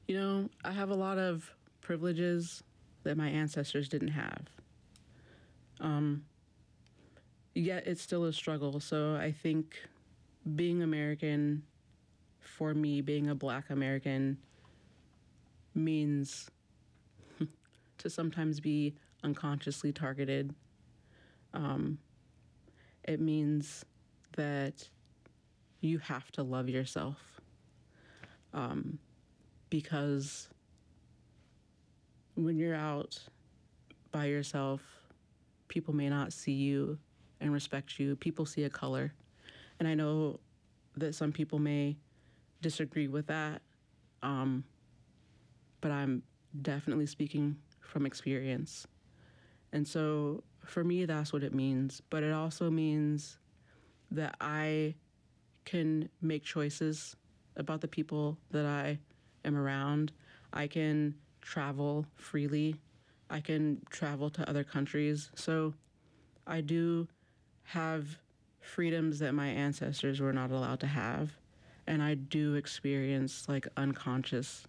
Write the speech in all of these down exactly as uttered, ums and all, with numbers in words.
You know, I have a lot of privileges that my ancestors didn't have. Um, yet it's still a struggle. So I think being American, for me, being a Black American, means to sometimes be unconsciously targeted. Um, it means that you have to love yourself. Um, because when you're out by yourself, people may not see you and respect you. People see a color. And I know that some people may disagree with that, um, but I'm definitely speaking from experience. And so for me, that's what it means. But it also means that I can make choices about the people that I am around. I can travel freely. I can travel to other countries. So I do have freedoms that my ancestors were not allowed to have. And I do experience like unconscious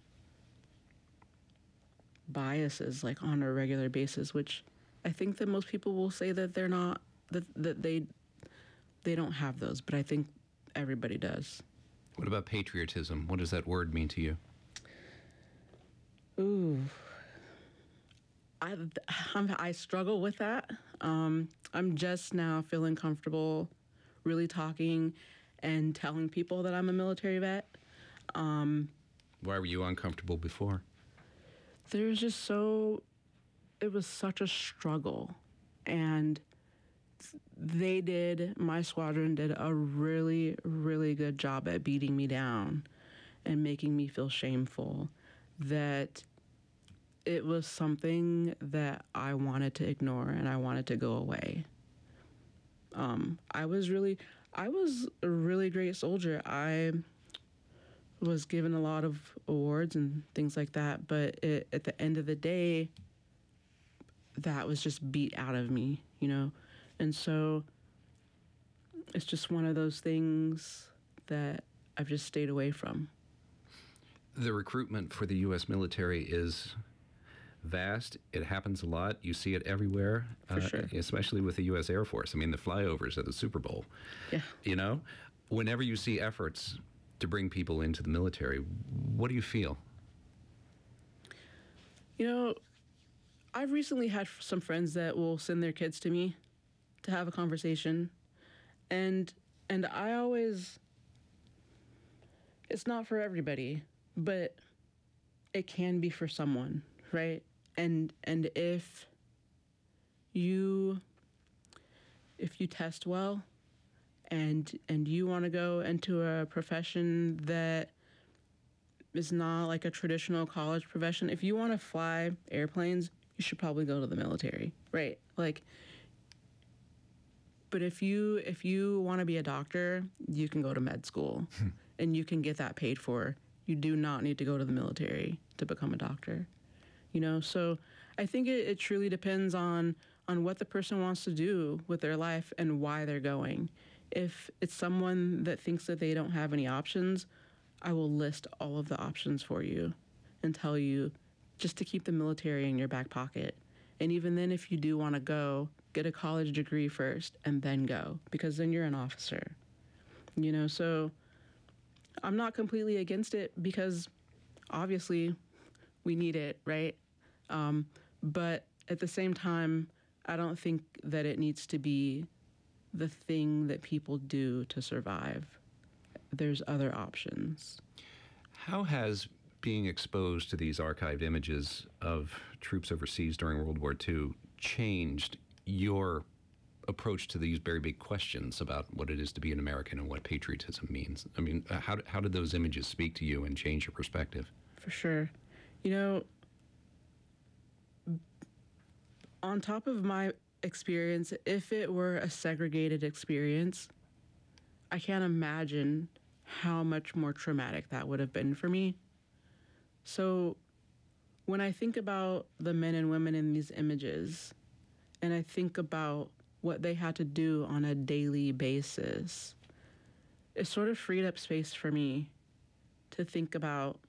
biases like on a regular basis, which I think that most people will say that they're not, that, that they they don't have those, but I think everybody does. What about patriotism? What does that word mean to you? Ooh, I, I'm, I struggle with that. Um, I'm just now feeling comfortable really talking and telling people that I'm a military vet. Um, Why were you uncomfortable before? There was just so, it was such a struggle. And they did, my squadron did a really, really good job at beating me down and making me feel shameful, that it was something that I wanted to ignore and I wanted to go away. Um, I was really, I was a really great soldier. I was given a lot of awards and things like that, but it, at the end of the day, that was just beat out of me, you know? And so it's just one of those things that I've just stayed away from. The recruitment for the U S military is vast. It happens a lot. You see it everywhere, For uh, sure. especially with the U S Air Force. I mean, the flyovers at the Super Bowl. Yeah. You know, whenever you see efforts to bring people into the military, what do you feel? You know, I've recently had some friends that will send their kids to me to have a conversation. And and I always, it's not for everybody, but it can be for someone, right? And and if you if you test well and and you want to go into a profession that is not like a traditional college profession, if you want to fly airplanes, you should probably go to the military, right? Like, but if you if you want to be a doctor, you can go to med school and you can get that paid for. You do not need to go to the military to become a doctor, you know? So I think it, it truly depends on on what the person wants to do with their life and why they're going. If it's someone that thinks that they don't have any options, I will list all of the options for you and tell you just to keep the military in your back pocket. And even then, if you do want to go, get a college degree first and then go, because then you're an officer, you know? So I'm not completely against it because obviously we need it, right? Um, but at the same time, I don't think that it needs to be the thing that people do to survive. There's other options. How has being exposed to these archived images of troops overseas during World War Two changed your approach to these very big questions about what it is to be an American and what patriotism means? I mean, how, how did those images speak to you and change your perspective? For sure. You know, on top of my experience, if it were a segregated experience, I can't imagine how much more traumatic that would have been for me. So when I think about the men and women in these images, and I think about what they had to do on a daily basis, it sort of freed up space for me to think about